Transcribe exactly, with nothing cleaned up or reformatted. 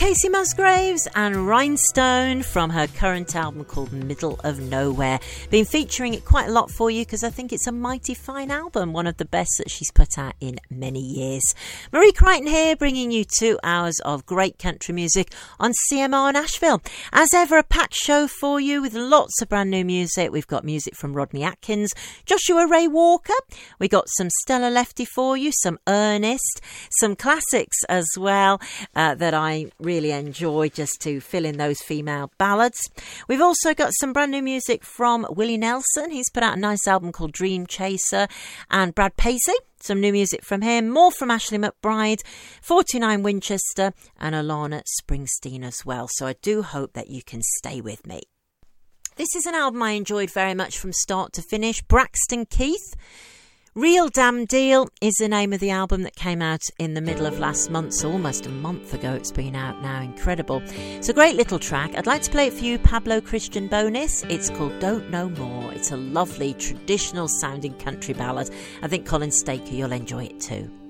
Kacey Musgraves and Rhinestone from her current album called Middle of Nowhere. Been featuring it quite a lot for you because I think it's a mighty fine album, one of the best that she's put out in many years. Marie Crichton here, bringing you two hours of great country music on C M R Nashville. As ever, a packed show for you with lots of brand new music. We've got music from Rodney Atkins, Joshua Ray Walker. We got some Stella Lefty for you, some Ernest, some classics as well uh, that I really enjoy just to fill in those female ballads. We've also got some brand new music from Willie Nelson. He's put out a nice album called Dream Chaser, and Brad Paisley, some new music from him. More from Ashley McBryde, forty-nine Winchester, and Alana Springsteen as well. So I do hope that you can stay with me. This is an album I enjoyed very much from start to finish. Braxton Keith. Real Damn Deal is the name of the album that came out in the middle of last month, so almost a month ago it's been out now. Incredible. It's a great little track. I'd like to play it for you, Pablo Christian bonus. It's called Don't Know More. It's a lovely traditional sounding country ballad. I think Colin Staker, you'll enjoy it too.